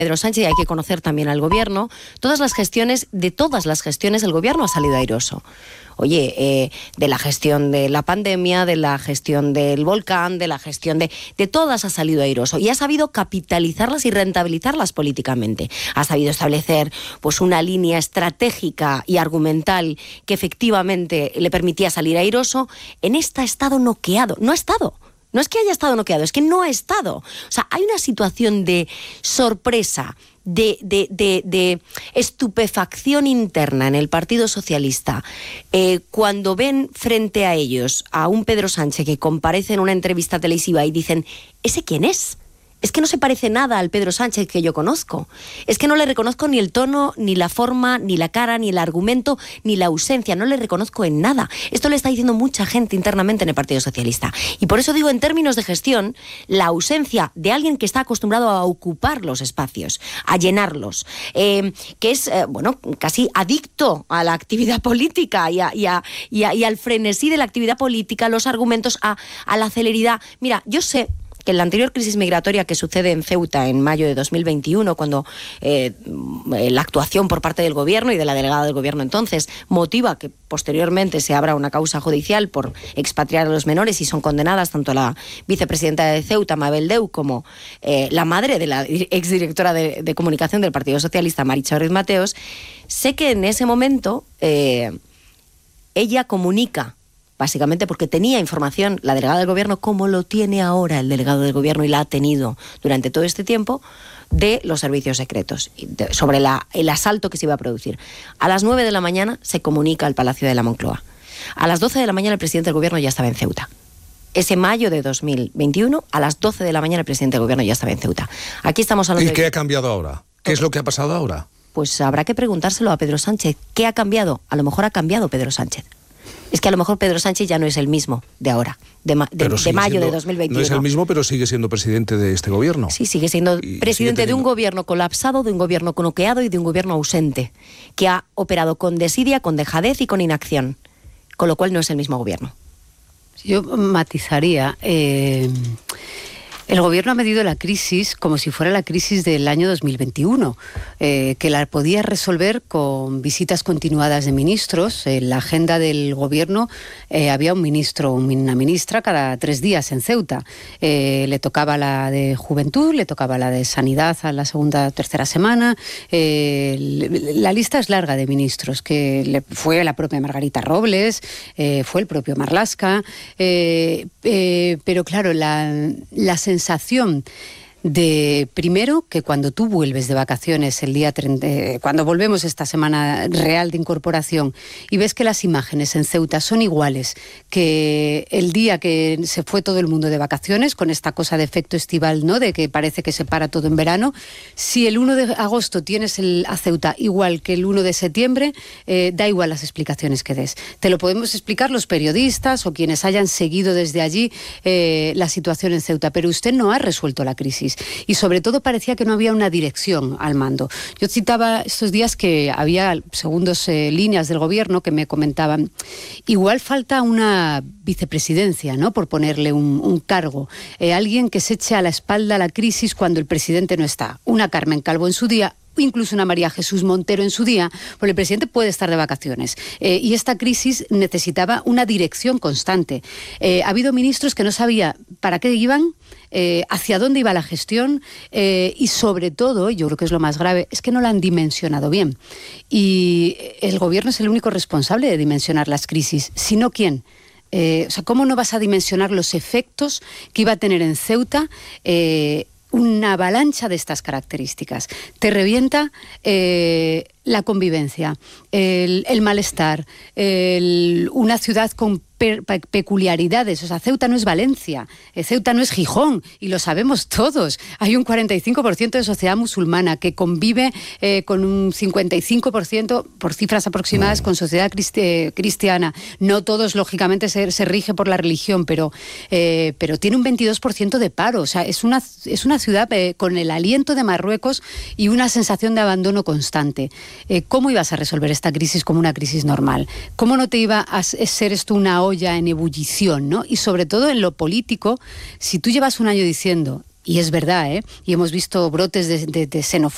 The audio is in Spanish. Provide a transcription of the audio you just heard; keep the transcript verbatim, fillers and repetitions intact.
Pedro Sánchez, y hay que conocer también al gobierno, todas las gestiones, de todas las gestiones el gobierno ha salido airoso. Oye, eh, de la gestión de la pandemia, de la gestión del volcán, de la gestión de... De todas ha salido airoso y ha sabido capitalizarlas y rentabilizarlas políticamente. Ha sabido establecer pues una línea estratégica y argumental que efectivamente le permitía salir airoso. En este ha estado noqueado. No ha estado. No es que haya estado noqueado, es que no ha estado. O sea, hay una situación de sorpresa, de, de, de, de estupefacción interna en el Partido Socialista eh, cuando ven frente a ellos a un Pedro Sánchez que comparece en una entrevista televisiva y dicen, ¿ese quién es? Es que no se parece nada al Pedro Sánchez que yo conozco. Es que no le reconozco ni el tono, ni la forma, ni la cara, ni el argumento, ni la ausencia. No le reconozco en nada. Esto le está diciendo mucha gente internamente en el Partido Socialista. Y por eso digo, en términos de gestión, la ausencia de alguien que está acostumbrado a ocupar los espacios, a llenarlos, eh, que es, eh, bueno, casi adicto a la actividad política y, a, y, a, y, a, y al frenesí de la actividad política, los argumentos, a, a la celeridad. Mira, yo sé que en la anterior crisis migratoria que sucede en Ceuta en mayo de dos mil veintiuno, cuando eh, la actuación por parte del gobierno y de la delegada del gobierno entonces motiva que posteriormente se abra una causa judicial por expatriar a los menores y son condenadas tanto la vicepresidenta de Ceuta, Mabel Deu, como eh, la madre de la exdirectora de, de comunicación del Partido Socialista, Maritxo Ruiz Mateos, sé que en ese momento eh, ella comunica, básicamente porque tenía información la delegada del gobierno, como lo tiene ahora el delegado del gobierno y la ha tenido durante todo este tiempo, de los servicios secretos, de, sobre la, el asalto que se iba a producir. A las nueve de la mañana se comunica al Palacio de la Moncloa. A las doce de la mañana el presidente del gobierno ya estaba en Ceuta. Ese mayo de dos mil veintiuno, a las doce de la mañana el presidente del gobierno ya estaba en Ceuta. Aquí estamos hablando ¿Y qué de... ha cambiado ahora? ¿Qué es lo que ha pasado ahora? Pues habrá que preguntárselo a Pedro Sánchez. ¿Qué ha cambiado? A lo mejor ha cambiado Pedro Sánchez. Es que a lo mejor Pedro Sánchez ya no es el mismo de ahora, de, ma- de, de mayo siendo, de dos mil veintiuno. No es el mismo, pero sigue siendo presidente de este gobierno. Sí, sigue siendo y presidente sigue de un gobierno colapsado, de un gobierno noqueado y de un gobierno ausente, que ha operado con desidia, con dejadez y con inacción, con lo cual no es el mismo gobierno. Yo matizaría... Eh... El gobierno ha medido la crisis como si fuera la crisis del año dos mil veintiuno, eh, que la podía resolver con visitas continuadas de ministros. En la agenda del gobierno eh, había un ministro o una ministra cada tres días en Ceuta. Eh, le tocaba la de Juventud, le tocaba la de Sanidad a la segunda o tercera semana. Eh, la lista es larga de ministros, que le, fue la propia Margarita Robles, eh, fue el propio Marlaska, eh, eh, pero claro, la, la sensación sensación de, primero, que cuando tú vuelves de vacaciones el día treinta, eh, cuando volvemos esta semana real de incorporación y ves que las imágenes en Ceuta son iguales que el día que se fue todo el mundo de vacaciones, con esta cosa de efecto estival, ¿no?, de que parece que se para todo en verano. Si el uno de agosto tienes el, a Ceuta igual que el uno de septiembre, eh, da igual las explicaciones que des. Te lo podemos explicar los periodistas o quienes hayan seguido desde allí eh, la situación en Ceuta, pero usted no ha resuelto la crisis. Y sobre todo parecía que no había una dirección al mando. Yo citaba estos días que había segundos eh, líneas del gobierno que me comentaban, igual falta una vicepresidencia, ¿no?, por ponerle un, un cargo, eh, alguien que se eche a la espalda la crisis cuando el presidente no está. Una Carmen Calvo en su día, incluso una María Jesús Montero en su día, porque el presidente puede estar de vacaciones. Eh, y esta crisis necesitaba una dirección constante. Eh, ha habido ministros que no sabían para qué iban, eh, hacia dónde iba la gestión, eh, y sobre todo, yo creo que es lo más grave, es que no la han dimensionado bien. Y el gobierno es el único responsable de dimensionar las crisis, sino ¿quién? Eh, o sea, ¿cómo no vas a dimensionar los efectos que iba a tener en Ceuta eh, una avalancha de estas características? Te revienta eh, la convivencia, el, el malestar, el, una ciudad con pe- pe- peculiaridades. O sea, Ceuta no es Valencia, eh, Ceuta no es Gijón, y lo sabemos todos. Hay un cuarenta y cinco por ciento de sociedad musulmana que convive eh, con un cincuenta y cinco por ciento, por cifras aproximadas, con sociedad cristi- cristiana. No todos, lógicamente, se, se rige por la religión, pero, eh, pero tiene un veintidós por ciento de paro. O sea, es una, es una ciudad eh, con el aliento de Marruecos y una sensación de abandono constante. Eh, ¿Cómo ibas a resolver esta crisis como una crisis normal? ¿Cómo no te iba a ser esto una olla en ebullición, ¿no? Y sobre todo en lo político, si tú llevas un año diciendo, y es verdad, ¿eh?, y hemos visto brotes de, de, de xenofobia,